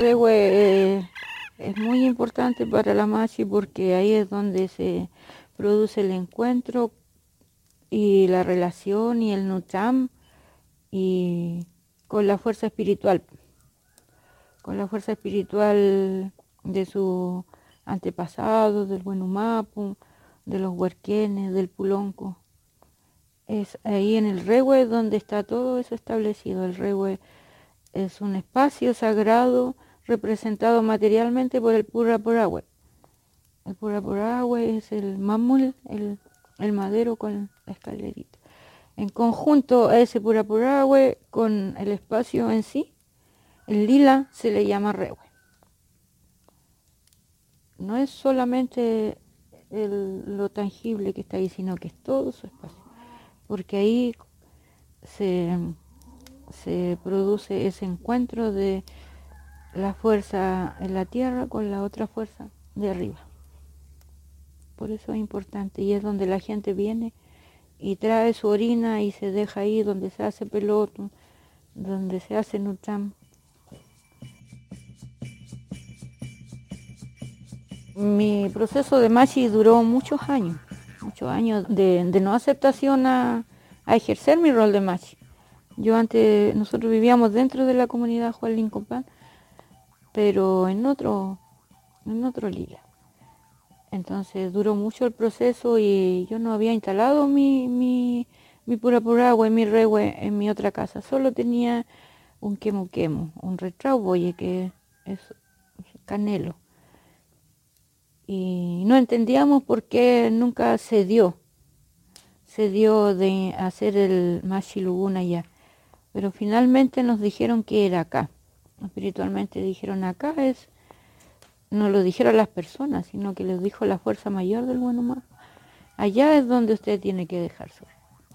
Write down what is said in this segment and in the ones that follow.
Rehue es muy importante para la Machi porque ahí es donde se produce el encuentro y la relación y el Nucham y con la fuerza espiritual, de su antepasado, del Huenumapu, de los Huerquenes, del Pulonco. Es ahí en el Rehue donde está todo eso establecido. El Rehue es un espacio sagrado representado materialmente por el Purapurahue. El Purapurahue es el mamul, el madero con la escalerita. En conjunto a ese Purapurahue con el espacio en sí, el lila se le llama Rehue. No es solamente lo tangible que está ahí, sino que es todo su espacio. Porque ahí se produce ese encuentro de la fuerza en la tierra con la otra fuerza de arriba. Por eso es importante y es donde la gente viene y trae su orina y se deja ahí donde se hace peloto, donde se hace nutam. Mi proceso de machi duró muchos años de no aceptación a ejercer mi rol de machi. Nosotros vivíamos dentro de la comunidad Juan Lincopán, pero en otro lila. Entonces duró mucho el proceso y yo no había instalado mi Purapurahue, mi Rehue en mi otra casa. Solo tenía un quemu, un retrauboye que es canelo. Y no entendíamos por qué nunca se dio de hacer el Machilugún allá. Pero finalmente nos dijeron que era acá. Espiritualmente dijeron acá es, no lo dijeron las personas, sino que les dijo la fuerza mayor del buen humano. Allá es donde usted tiene que dejar su.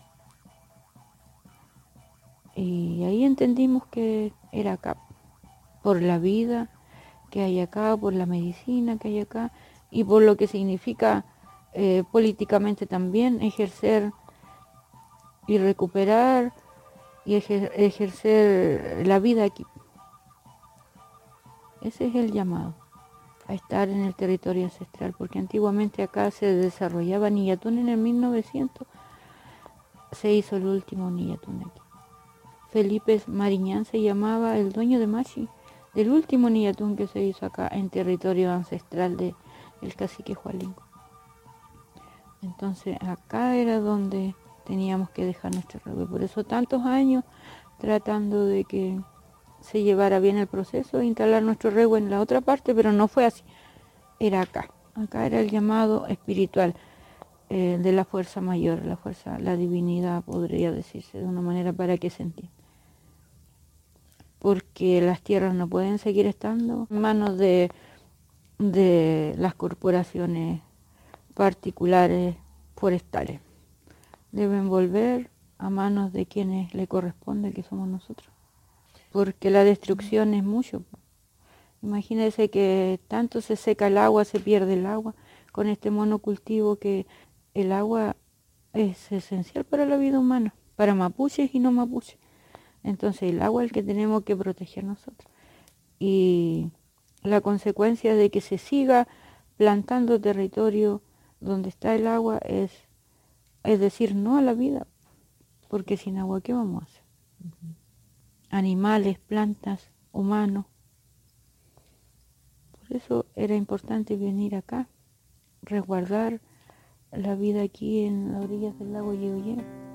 Y ahí entendimos que era acá, por la vida que hay acá, por la medicina que hay acá y por lo que significa políticamente también ejercer y recuperar y ejercer la vida aquí. Ese es el llamado, a estar en el territorio ancestral, porque antiguamente acá se desarrollaba Niyatún en el 1900, se hizo el último Niyatún aquí. Felipe Mariñán se llamaba el dueño de Machi, del último Niyatún que se hizo acá en territorio ancestral del cacique Hualinco. Entonces acá era donde teníamos que dejar nuestro rehue. Por eso tantos años tratando de que se llevara bien el proceso de instalar nuestro rehue en la otra parte, pero no fue así. Era acá. Acá era el llamado espiritual de la fuerza mayor, la divinidad, podría decirse de una manera para que se entienda. Porque las tierras no pueden seguir estando en manos de las corporaciones particulares forestales. Deben volver a manos de quienes le corresponde, que somos nosotros. Porque la destrucción es mucho. Imagínense que tanto se seca el agua, se pierde el agua, con este monocultivo que el agua es esencial para la vida humana, para mapuches y no mapuches. Entonces el agua es el que tenemos que proteger nosotros. Y la consecuencia de que se siga plantando territorio donde está el agua es decir no a la vida, porque sin agua ¿qué vamos a hacer? Animales, plantas, humanos. Por eso era importante venir acá, resguardar la vida aquí en las orillas del lago Yeuyé.